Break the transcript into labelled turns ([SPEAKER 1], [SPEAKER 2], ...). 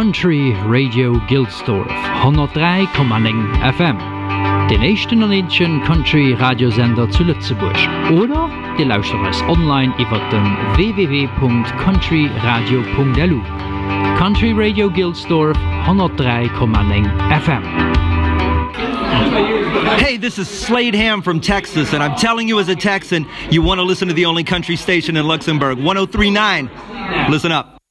[SPEAKER 1] Country Radio Gilsdorf 103,9 FM. Den echten und einzigen Country Radiosender zu Lützeburg. Oder ihr lauscht uns online über den www.countryradio.lu. Country Radio Gilsdorf 103,9 FM.
[SPEAKER 2] Hey, this is Slade Ham from Texas, and I'm telling you as a Texan, you want to listen to the only country station in Luxembourg, 103.9. Listen up.